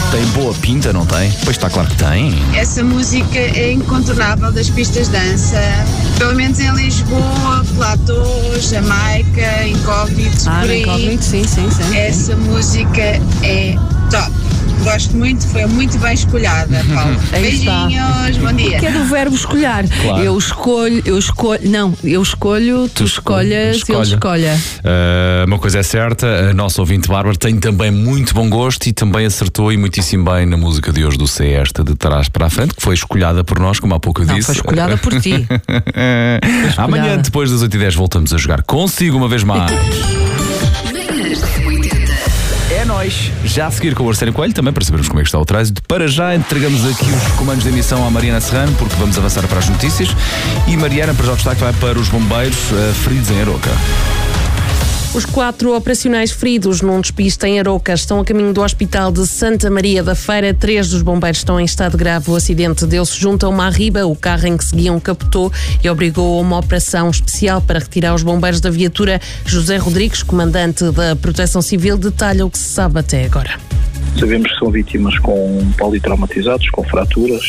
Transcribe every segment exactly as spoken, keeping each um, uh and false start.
Tem boa pinta, não tem? Pois está, claro que tem. Essa música é incontornável das pistas de dança. Pelo menos em Lisboa, Platô, Jamaica, Incógnito, Ah, por aí. Incógnito, sim, sim, sim. Essa música é top. Gosto muito, foi muito bem escolhada, Paulo. Aí está. Beijinhos, bom dia. Que é do verbo escolher. Claro. Eu escolho, eu escolho, não, eu escolho, tu, Tu escolhas, escolhe. ele escolha. Uh, uma coisa é certa, a nossa ouvinte Bárbara tem também muito bom gosto e também acertou e muitíssimo bem na música de hoje do C, esta de trás para a frente, que foi escolhada por nós, como há pouco eu Não, disse. foi escolhada por ti. Amanhã, depois das oito e dez, voltamos a jogar consigo uma vez mais. É nóis. Já a seguir com o Arsénio Coelho, também para sabermos como é que está o trânsito. Para já entregamos aqui os comandos de emissão à Mariana Serrano, porque vamos avançar para as notícias. E Mariana, para já o destaque vai para os bombeiros uh, feridos em Aroca. Os quatro operacionais feridos num despiste em Aroca estão a caminho do Hospital de Santa Maria da Feira. Três dos bombeiros estão em estado grave. O acidente deu-se junto a uma arriba. O carro em que seguiam capotou e obrigou a uma operação especial para retirar os bombeiros da viatura. José Rodrigues, comandante da Proteção Civil, detalha o que se sabe até agora. Sabemos que são vítimas com politraumatizados, com fraturas,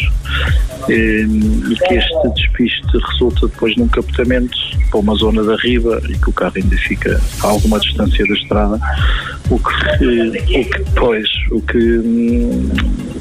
e, e que este despiste resulta depois num captamento para uma zona da riba e que o carro ainda fica a alguma distância da estrada, o que, o que depois, o que hum,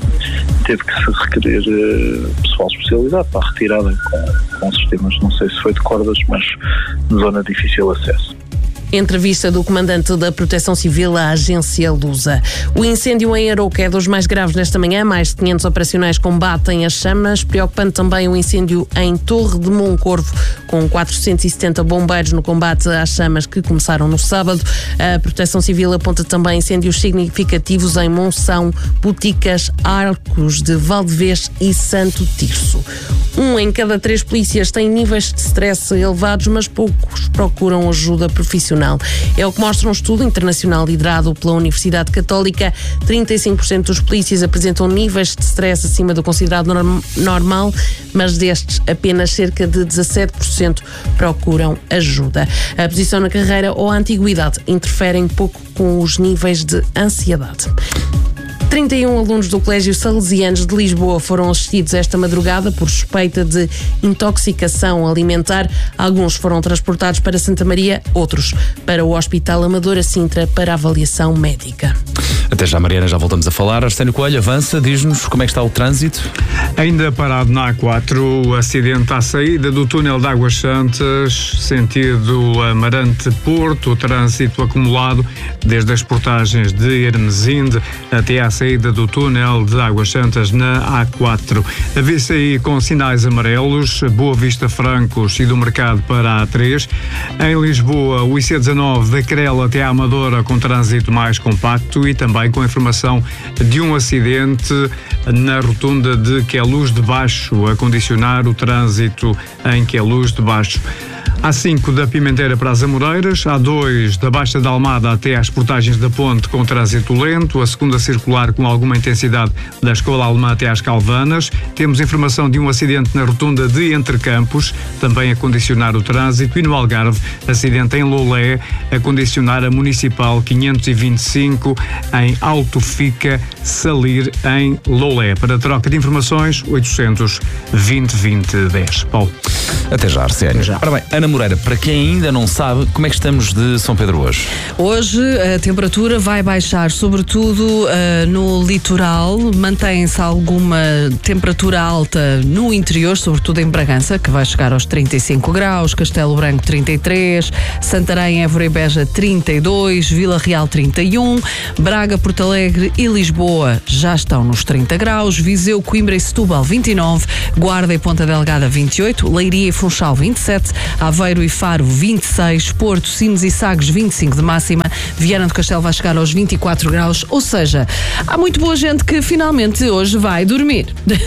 teve que se requerer uh, pessoal especializado para a retirada com, com sistemas, não sei se foi de cordas, mas de zona de difícil acesso. Entrevista do comandante da Proteção Civil à agência Lusa. O incêndio em Aroca é dos mais graves nesta manhã. Mais de quinhentos operacionais combatem as chamas. Preocupante também o incêndio em Torre de Moncorvo, com quatrocentos e setenta bombeiros no combate às chamas que começaram no sábado. A Proteção Civil aponta também incêndios significativos em Monção, Boticas, Arcos de Valdevez e Santo Tirso. Um em cada três polícias tem níveis de stress elevados, mas poucos procuram ajuda profissional. É o que mostra um estudo internacional liderado pela Universidade Católica. trinta e cinco por cento dos polícias apresentam níveis de stress acima do considerado norm- normal, mas destes apenas cerca de dezassete por cento procuram ajuda. A posição na carreira ou a antiguidade interferem pouco com os níveis de ansiedade. trinta e um alunos do Colégio Salesianos de Lisboa foram assistidos esta madrugada por suspeita de intoxicação alimentar. Alguns foram transportados para Santa Maria, outros para o Hospital Amadora Sintra para avaliação médica. Até já, Mariana, já voltamos a falar. Arsénio Coelho, avança, diz-nos como é que está o trânsito. Ainda parado na A quatro, o acidente à saída do túnel de Águas Santas, sentido Amarante-Porto, o trânsito acumulado desde as portagens de Hermesinde até à saída do túnel de Águas Santas na A quatro. A V C I com sinais amarelos, Boa Vista Francos e do Mercado para a A três. Em Lisboa, o I C dezanove da Crela até à Amadora com trânsito mais compacto e também com informação de um acidente na rotunda de Queluz de Baixo, a condicionar o trânsito em Queluz de Baixo. A cinco da Pimenteira para as Amoreiras, A dois da Baixa da Almada até às portagens da Ponte com trânsito lento, a segunda circular com alguma intensidade da Escola Alemã até às Calvanas. Temos informação de um acidente na rotunda de Entre Campos, também a condicionar o trânsito, e no Algarve, acidente em Lolé, a condicionar a Municipal quinhentos e vinte e cinco em Alto Fica, Salir em Lolé. Para troca de informações, oitocentos vinte vinte dez. Paulo. Até já, Arsénio. Ora bem, Ana Moreira, para quem ainda não sabe, como é que estamos de São Pedro hoje? Hoje a temperatura vai baixar, sobretudo uh, no litoral. Mantém-se alguma temperatura alta no interior, sobretudo em Bragança, que vai chegar aos trinta e cinco graus, Castelo Branco trinta e três, Santarém, Évora e Beja trinta e dois, Vila Real trinta e um, Braga, Porto Alegre e Lisboa já estão nos trinta graus, Viseu, Coimbra e Setúbal vinte e nove, Guarda e Ponta Delgada vinte e oito, Leiria e Funchal vinte e sete, Aveiro e Faro vinte e seis, Porto, Sines e Sagres vinte e cinco de máxima, Viana do Castelo vai chegar aos vinte e quatro graus, ou seja, há muito boa gente que finalmente hoje vai dormir,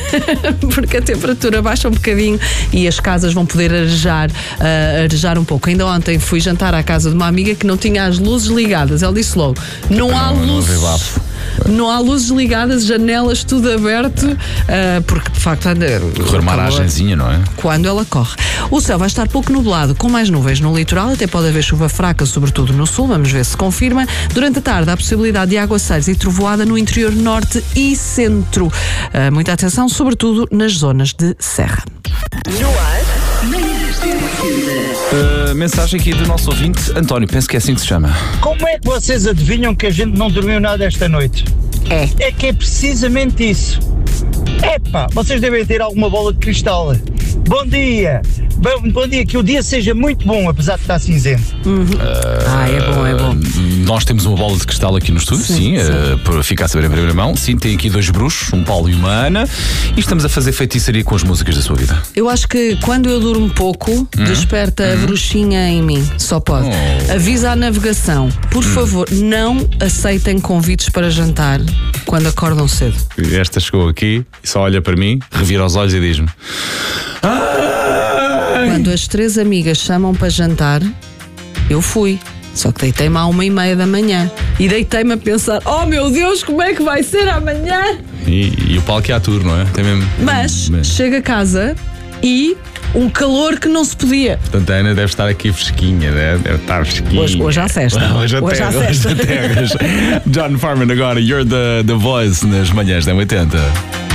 porque a temperatura baixa um bocadinho e as casas vão poder arejar, uh, arejar um pouco. Ainda ontem fui jantar à casa de uma amiga que não tinha as luzes ligadas, ela disse logo, não há não, luzes. não Não há luzes ligadas, janelas, tudo aberto, uh, porque de facto anda. Correr uma aragenzinha, não é? Quando ela corre. O céu vai estar pouco nublado, com mais nuvens no litoral, até pode haver chuva fraca, sobretudo no sul, vamos ver se confirma. Durante a tarde, há possibilidade de aguaceiros e trovoada no interior norte e centro. Uh, muita atenção, sobretudo nas zonas de serra. No ar, manhãs da Uh, mensagem aqui do nosso ouvinte, António, penso que é assim que se chama. Como é que vocês adivinham que a gente não dormiu nada esta noite? É. É que é precisamente isso. Epá, vocês devem ter alguma bola de cristal. Bom dia. Bom, bom dia, que o dia seja muito bom, apesar de estar cinzento. Uhum. Uh, ah, é bom, é bom. Nós temos uma bola de cristal aqui no estúdio, sim, sim, sim. Uh, para ficar a saber em primeira mão. Sim, tem aqui dois bruxos, um Paulo e uma Ana, e estamos a fazer feitiçaria com as músicas da sua vida. Eu acho que quando eu durmo pouco, hum? desperta hum? a bruxinha em mim, só pode. Oh. Avisa a navegação, por hum. favor, não aceitem convites para jantar quando acordam cedo. Esta chegou aqui e só olha para mim, revira os olhos e diz-me: quando as três amigas chamam para jantar, eu fui. Só que deitei-me à uma e meia da manhã. E deitei-me a pensar: oh meu Deus, como é que vai ser amanhã? E, e o palco é à tour, não é? Tem mesmo... Mas, Mas chega a casa e um calor que não se podia. Portanto, a Ana deve estar aqui fresquinha, né? Deve estar fresquinha. Hoje, hoje à sexta. Hoje à hoje terra, John Farman agora, You're the, the Voice nas manhãs da oitenta.